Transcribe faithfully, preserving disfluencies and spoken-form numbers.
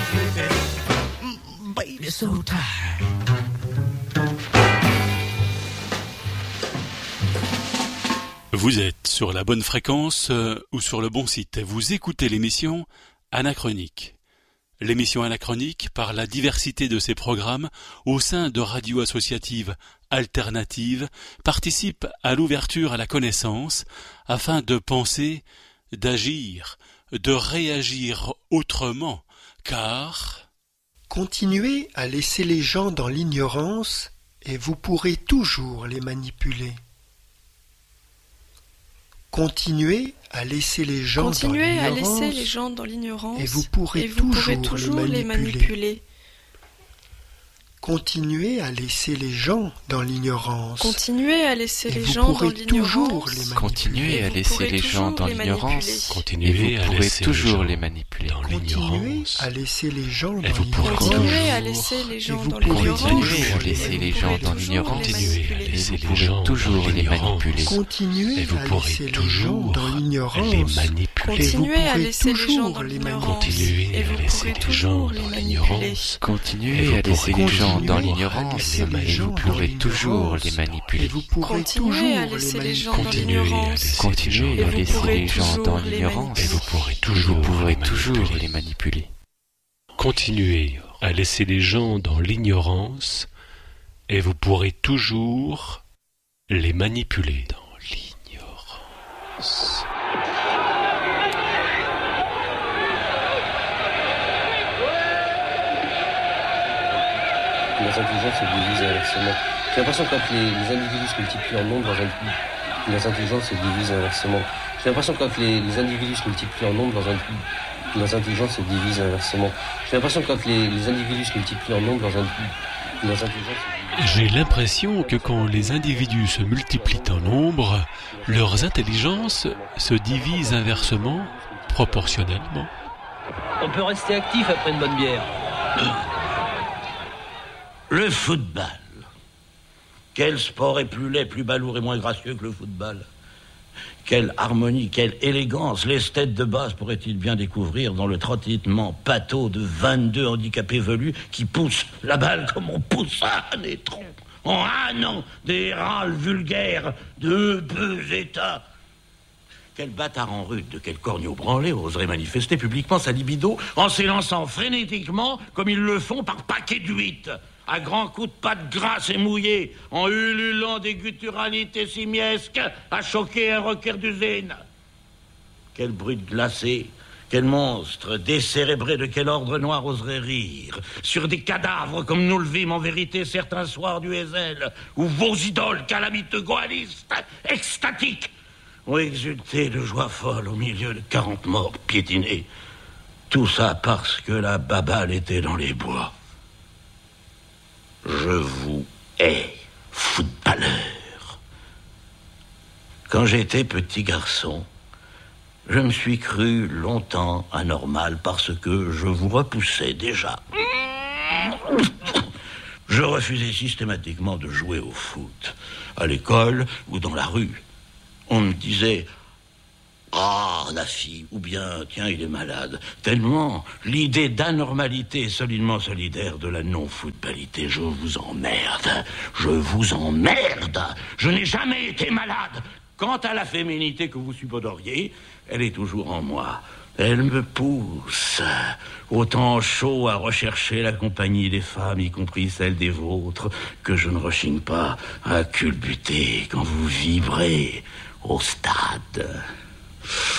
Baby, so tired. Vous êtes sur la bonne fréquence euh, ou sur le bon site. Vous écoutez l'émission Anachronique. L'émission Anachronique, par la diversité de ses programmes au sein de radios associatives alternatives, participe à l'ouverture à la connaissance afin de penser, d'agir, de réagir autrement, car... Continuez à laisser les gens dans l'ignorance et vous pourrez toujours les manipuler. Continuez à laisser les gens Continuez dans à l'ignorance laisser les gens dans l'ignorance et vous pourrez, et vous toujours, pourrez toujours les les manipuler. manipuler. Continuez à laisser les gens dans l'ignorance. Continuez à laisser et les vous gens dans pourrez toujours l'ignorance. les manipuler. Continuez à laisser les gens dans l'ignorance. Continuez Et vous à pourrez laisser toujours les les gens manipuler. dans Continuez l'ignorance. à laisser les gens dans Et vous pourrez l'ignorance. Continuez à toujours- laisser les gens et vous dans pourrez l'ignorance. Continuez à toujours laisser Et les vous gens pourrez dans toujours l'ignorance. les Continuez à manipuler. laisser Et les vous gens pourrez toujours dans les l'ignorance. manipuler. Continuez Et vous à pourrez laisser les gens toujours dans l'ignorance. les manipuler. Continuez à pourrez laisser les gens toujours dans les l'ignorance. Continuez Et à vous laisser pourrez les toujours gens les dans manipuler. l'ignorance. Continuez à laisser les gens dans l'ignorance. Continuez à Et laisser vous les pourrez gens toujours dans les Et manipuler. vous pourrez Continuez à toujours laisser les les gens manipuler. dans Continuez à l'ignorance. laisser Continuez les à gens laisser pourrez les gens toujours dans les l'ignorance. Et vous pourrez Et toujours vous pourrez les toujours manipuler. les manipuler. Continuez à laisser les gens dans l'ignorance et vous pourrez toujours les manipuler. Dans l'ignorance. Les intelligences se divisent inversement. J'ai l'impression que quand les, les individus se multiplient en nombre dans un pays, les intelligences se divisent inversement. J'ai l'impression que quand les, les individus se multiplient en nombre dans un pays, les intelligences se divisent inversement. J'ai l'impression que quand les, les individus se multiplient en nombre dans un pays, les intelligences se divisent. J'ai l'impression que quand les individus se multiplient en nombre, leurs intelligences se divisent inversement, proportionnellement. On peut rester actif après une bonne bière. Le football. Quel sport est plus laid, plus balourd et moins gracieux que le football? Quelle harmonie, quelle élégance l'esthète de base pourrait-il bien découvrir dans le trottinement pâteau de vingt-deux handicapés velus qui poussent la balle comme on pousse un étron en ânant des râles vulgaires de deux états. Quel bâtard en rude, de quel corneau branlé oserait manifester publiquement sa libido en s'élançant frénétiquement comme ils le font par paquets d'huit, à grands coups de pattes grasses et mouillées, en ululant des gutturalités simiesques à choquer un rocker d'usine. Quel brute glacé, quel monstre décérébré de quel ordre noir oserait rire sur des cadavres comme nous le vîmes en vérité certains soirs du Hazel, où vos idoles calamiteux goalistes, extatiques, ont exulté de joie folle au milieu de quarante morts piétinés. Tout ça parce que la babale était dans les bois. Je vous hais, footballeur. Quand j'étais petit garçon, je me suis cru longtemps anormal parce que je vous repoussais déjà. Je refusais systématiquement de jouer au foot, à l'école ou dans la rue. On me disait « Ah, la fille » ou bien « Tiens, il est malade ». Tellement l'idée d'anormalité est solidement solidaire de la non-footballité. Je vous emmerde. Je vous emmerde. Je n'ai jamais été malade. Quant à la féminité que vous supposeriez, elle est toujours en moi. Elle me pousse, autant chaud à rechercher la compagnie des femmes, y compris celle des vôtres, que je ne rechigne pas à culbuter quand vous vibrez au stade.